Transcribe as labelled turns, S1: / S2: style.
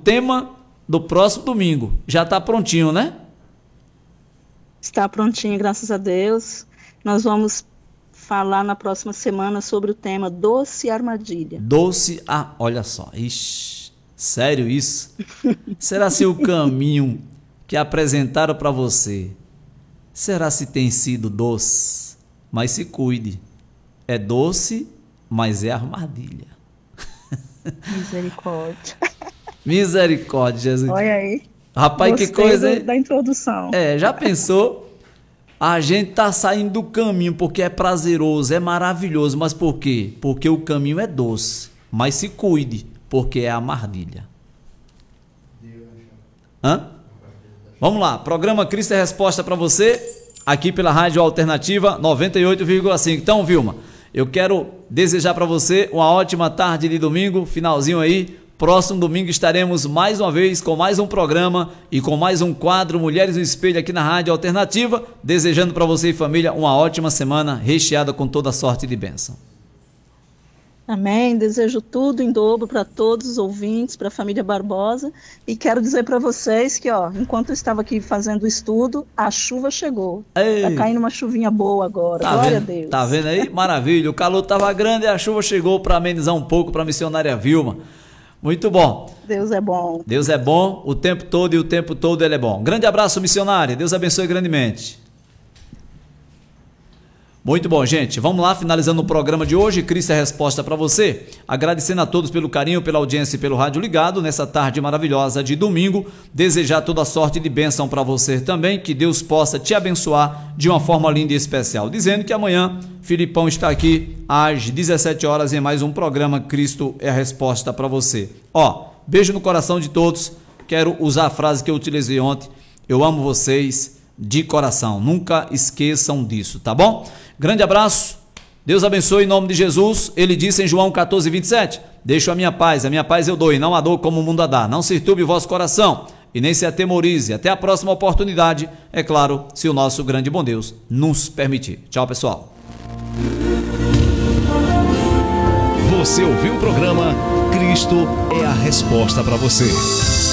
S1: tema do próximo domingo. Já está prontinho, né?
S2: Está prontinho, graças a Deus. Nós vamos falar na próxima semana sobre o tema Doce Armadilha.
S1: Olha só, ixi, sério isso? Será se o caminho que apresentaram para você, será se tem sido doce? Mas se cuide, é doce, mas é armadilha.
S2: Misericórdia.
S1: Misericórdia, Jesus.
S2: Olha aí.
S1: Rapaz,
S2: gostei
S1: que coisa, hein?
S2: Da introdução.
S1: Já pensou? A gente tá saindo do caminho porque é prazeroso, é maravilhoso, mas por quê? Porque o caminho é doce, mas se cuide, porque é a armadilha. Vamos lá, programa Cristo é Resposta para você, aqui pela Rádio Alternativa 98,5. Então, Vilma, eu quero desejar para você uma ótima tarde de domingo, finalzinho aí. Próximo domingo estaremos mais uma vez com mais um programa e com mais um quadro Mulheres no Espelho aqui na Rádio Alternativa, desejando para você e família uma ótima semana recheada com toda sorte de bênção.
S2: Amém, desejo tudo em dobro para todos os ouvintes, para a família Barbosa, e quero dizer para vocês que, enquanto eu estava aqui fazendo o estudo, a chuva chegou. Está caindo uma chuvinha boa agora, glória a Deus.
S1: Tá vendo aí? Maravilha, o calor estava grande e a chuva chegou para amenizar um pouco para a missionária Vilma. Muito bom.
S2: Deus é bom.
S1: Deus é bom o tempo todo e o tempo todo Ele é bom. Grande abraço, missionária. Deus abençoe grandemente. Muito bom, gente. Vamos lá, finalizando o programa de hoje. Cristo é Resposta para você. Agradecendo a todos pelo carinho, pela audiência e pelo rádio ligado nessa tarde maravilhosa de domingo. Desejar toda sorte de bênção para você também. Que Deus possa te abençoar de uma forma linda e especial. Dizendo que amanhã Filipão está aqui às 17 horas em mais um programa Cristo é a Resposta para você. Beijo no coração de todos. Quero usar a frase que eu utilizei ontem. Eu amo vocês de coração. Nunca esqueçam disso, tá bom? Grande abraço. Deus abençoe em nome de Jesus. Ele disse em João 14:27: deixo a minha paz eu dou, e não a dou como o mundo a dá. Não se turbe o vosso coração e nem se atemorize. Até a próxima oportunidade, é claro, se o nosso grande e bom Deus nos permitir. Tchau, pessoal.
S3: Você ouviu o programa Cristo é a Resposta para você.